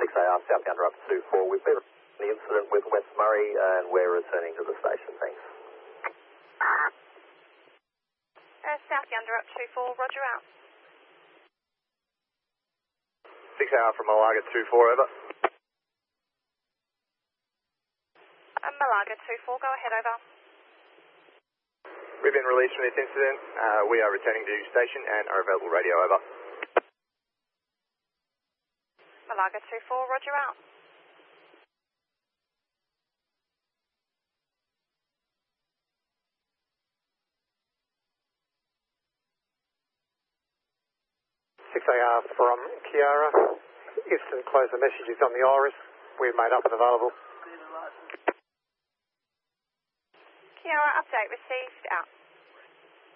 6AR, South Yandara up 24. We've been the incident with West Murray and we're returning to the station. Thanks. South Yandara up 24, roger out. 6AR from Malaga 24, over. Malaga 24, go ahead, over. We've been released from this incident. We are returning to station and are available radio, over. Malaga 24, roger out. AR from Kiara. Instant closure message is on the Iris. We're made up and available. Kiara, update received, out.